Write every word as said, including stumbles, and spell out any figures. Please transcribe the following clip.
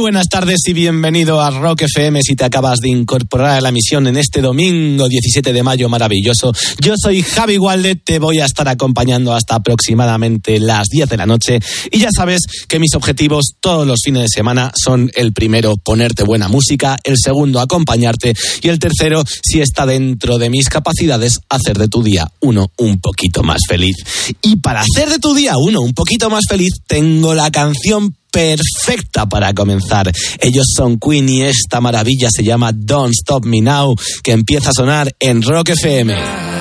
buenas tardes y bienvenido a Rock F M si te acabas de incorporar a la emisión en este domingo diecisiete de mayo maravilloso. Yo soy Javi Walde, te voy a estar acompañando hasta aproximadamente las diez de la noche y ya sabes que mis objetivos todos los fines de semana son: el primero, ponerte buena música; el segundo, acompañarte; y el tercero, si está dentro de mis capacidades, hacer de tu día uno un poquito más feliz. Y para hacer de tu día uno un poquito más feliz, tengo la canción perfecta para comenzar. Ellos son Queen y esta maravilla se llama Don't Stop Me Now, que empieza a sonar en Rock F M.